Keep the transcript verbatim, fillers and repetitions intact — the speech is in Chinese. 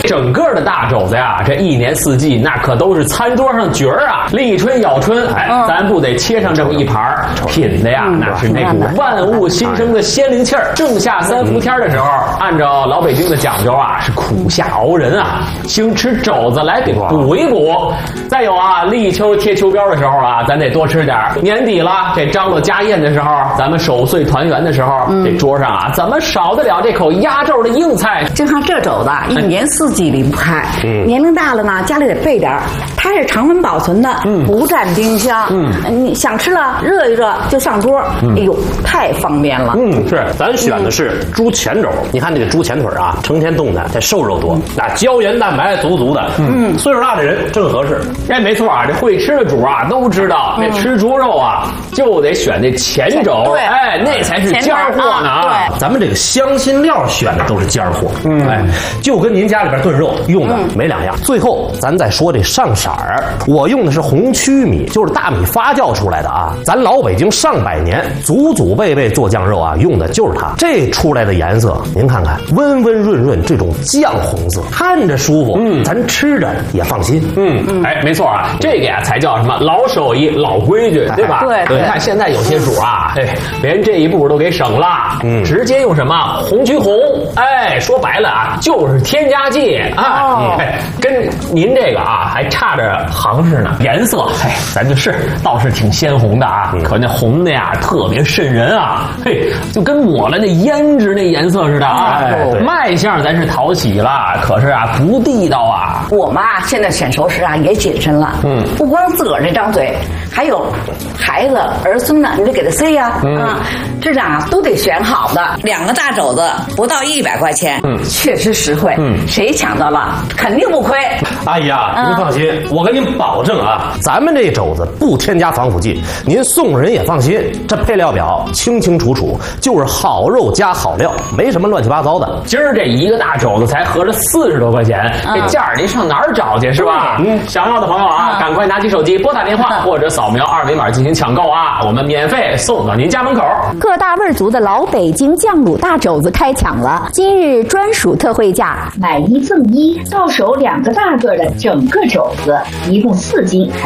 整个的大肘子呀，这一年四季那可都是餐桌上角儿啊，立春咬春，哎，嗯、咱不得切上这么一盘，品的呀，嗯、那是那股万物新生的鲜灵气儿。正夏三伏天的时候，按照老北京的讲究啊，是苦夏熬人啊，兴吃肘子来给补一补。再有啊，立秋贴秋膘的时候啊，咱得多吃点。年底了，这张罗家宴的时候，咱们守岁团圆的时候，嗯、这桌上啊，怎么少得了这口压轴的硬菜？ 就像这肘子，一年四季离不开。嗯、年龄大了呢，家里得备点。它是常温保存的，嗯、不占冰箱。嗯，你想吃了，热一热就上桌。嗯、哎呦，太方便了。 嗯，是，咱选的是猪前肘。嗯、你看这个猪前腿啊，成天冻的，这瘦肉多，那胶原蛋白足足的。嗯，岁数大的人正合适。 哎，没错啊，这会吃的主啊都知道，这、嗯、吃猪肉啊就得选这前肘。对，哎，那才是尖货呢啊。 咱们这个香辛料选的都是尖货。嗯，哎，就跟您家里边炖肉用的没两样。嗯、最后咱再说这上色儿，我用的是红曲米，就是大米发酵出来的啊。咱老北京上百年祖祖辈辈做酱肉啊，用的就是它。这出来的颜色，您看看，温温润润，这种酱红色，看着舒服，嗯，咱吃着也放心。 嗯，嗯哎，没错啊，这个呀才叫什么老手艺、老规矩，对吧？ 对对。 你看现在有些主啊，哎，连这一步都给省了，嗯，直接用什么红曲红，哎，说白了啊，就是添加剂啊。哦、哎，跟您这个啊还差着行市呢。颜色，哎，咱就是倒是挺鲜红的啊，嗯、可那红的呀特别瘆人啊，嘿，就跟抹了那胭脂那颜色似的啊。哎、卖相咱是讨喜了，可是啊不地道啊。 我妈现在选熟食啊也谨慎了，嗯，不光自个儿这张嘴，还有孩子儿孙呢，你得给他塞呀，嗯、啊，质量啊都得选好的。两个大肘子不到一百块钱，嗯，确实实惠，嗯，谁抢到了肯定不亏。 哎呀，您放心，嗯、我跟您保证啊，咱们这肘子不添加防腐剂，您送人也放心。这配料表清清楚楚，就是好肉加好料，没什么乱七八糟的。 今儿这一个大肘子才合着四十多块钱，嗯、这价儿您上哪儿找去是吧？嗯，想要的朋友啊，嗯、赶快拿起手机拨打电话，嗯、或者扫描二维码进行抢购啊，我们免费送到您家门口。 各大味足的老北京酱卤大肘子开抢了，今日专属特惠价， 买一赠一，到手两个大个的整个肘子，一共四斤。